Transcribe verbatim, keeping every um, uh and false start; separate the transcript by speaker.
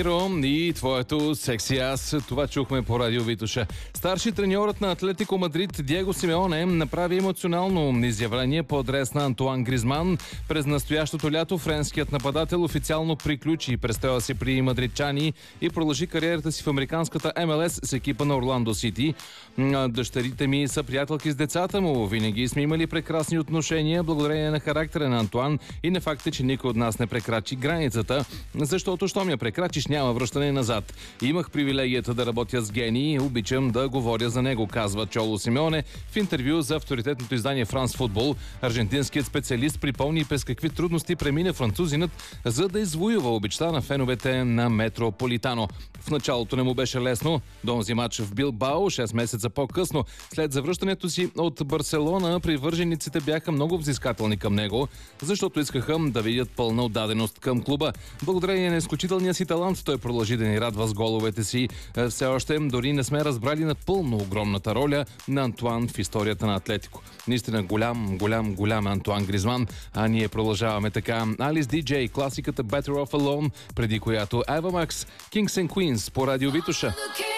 Speaker 1: Пиеро и твоето секси аз. Това чухме по радио Витоша. Старши треньорът на Атлетико Мадрид Диего Симеоне направи емоционално изявление по адрес на Антуан Гризман. През настоящото лято френският нападател официално приключи престоя си при мадридчани и продължи кариерата си в американската Ем Ел Ес с екипа на Орландо Сити. Дъщерите ми са приятелки с децата му. Винаги сме имали прекрасни отношения благодарение на характера на Антуан и на факта, че никой от нас не прекрачи границата, защото щом я прекрачиш, няма връщане назад. Имах привилегията да работя с гений и обичам да говоря за него, казва Чоло Симеоне в интервю за авторитетното издание Франс Футбол. Аржентинският специалист припомни през какви трудности премина французинът, за да извоюва обичта на феновете на Метрополитано. В началото не му беше лесно. До онзи матч в Билбао, шест месеца по-късно, след завръщането си от Барселона, привържениците бяха много взискателни към него, защото искаха да видят пълна отдаденост към клуба. Благодарение на изключителния си талант, той продължи да ни радва с головете си. Все още дори не сме разбрали напълно огромната роля на Антуан в историята на Атлетико. Наистина голям, голям, голям Антуан Гризман. А ние продължаваме така. Алис Ди Джей, класиката Better Off Alone, преди която Eva Max, Kings and Queens по радио Витоша.